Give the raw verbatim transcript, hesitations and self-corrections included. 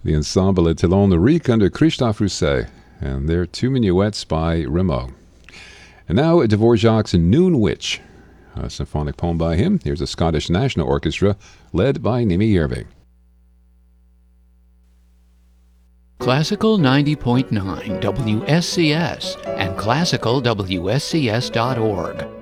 the Ensemble Etalon Lyrique under Christophe Rousset, and their two minuets by Rameau. And now Dvorak's Noon Witch, a symphonic poem by him. Here's a Scottish National Orchestra led by Nimi Yerving. Classical ninety point nine W S C S and classical W S C S dot org